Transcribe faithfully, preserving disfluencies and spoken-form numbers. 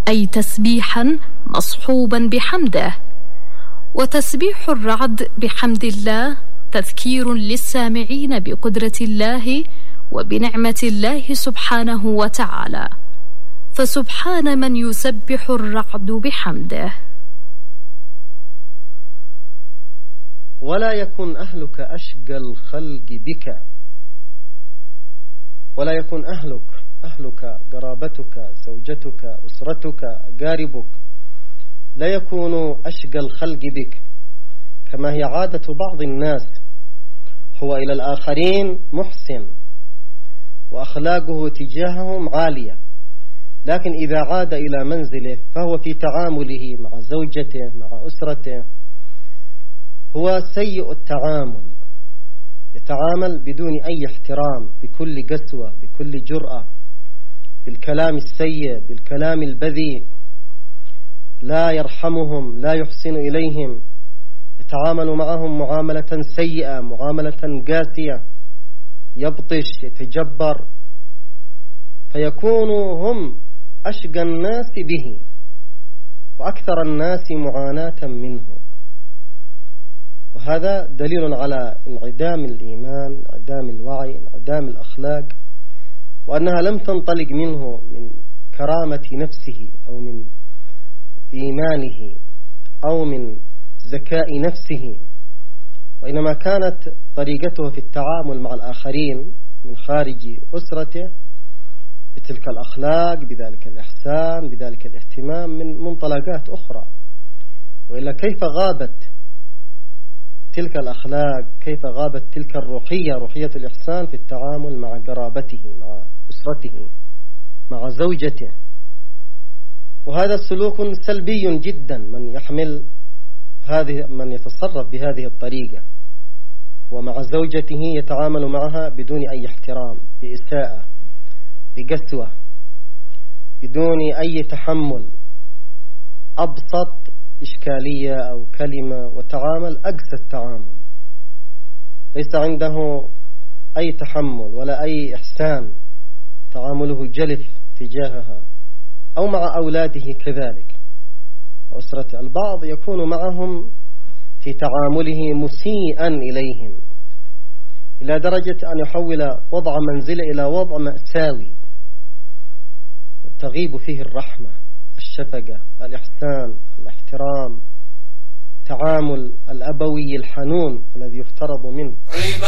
أي تسبيحا مصحوبا بحمده. وتسبيح الرعد بحمد الله تذكير للسامعين بقدرة الله وبنعمة الله سبحانه وتعالى، فسبحان من يسبح الرعد بحمده. ولا يكن أهلك أشقى الخلق بك، ولا يكن أهلك أهلك قرابتك زوجتك أسرتك أقاربك لا يكونوا أشقى الخلق بك، كما هي عادة بعض الناس، هو إلى الآخرين محسن وأخلاقه تجاههم عالية، لكن إذا عاد إلى منزله فهو في تعامله مع زوجته مع أسرته هو سيء التعامل، يتعامل بدون أي احترام، بكل قسوة بكل جرأة، بالكلام السيء بالكلام البذيء، لا يرحمهم لا يحسن إليهم، يتعامل معهم معاملة سيئة معاملة قاسية، يبطش يتجبر، فيكونوا هم أشقى الناس به وأكثر الناس معاناة منه. وهذا دليل على انعدام الإيمان، انعدام الوعي، انعدام الأخلاق، وأنها لم تنطلق منه من كرامة نفسه أو من إيمانه أو من ذكاء نفسه، وإنما كانت طريقته في التعامل مع الآخرين من خارج أسرته بتلك الأخلاق بذلك الإحسان بذلك الاهتمام من منطلقات أخرى، وإلا كيف غابت تلك الأخلاق، كيف غابت تلك الروحية روحية الإحسان في التعامل مع قرابته مع أسرته مع زوجته. وهذا سلوك سلبي جدا من يحمل هذه من يتصرف بهذه الطريقة، ومع زوجته يتعامل معها بدون أي احترام، بإساءة بقسوة بدون أي تحمل، أبسط إشكالية أو كلمة وتعامل أقسى التعامل، ليس عنده أي تحمل ولا أي إحسان، تعامله جلف تجاهها، أو مع أولاده كذلك وأسرته. البعض يكون معهم في تعامله مسيئا إليهم إلى درجة أن يحول وضع منزله إلى وضع مأساوي تغيب فيه الرحمة الشفقة الإحسان الاحترام، تعامل الأبوي الحنون الذي يفترض منه.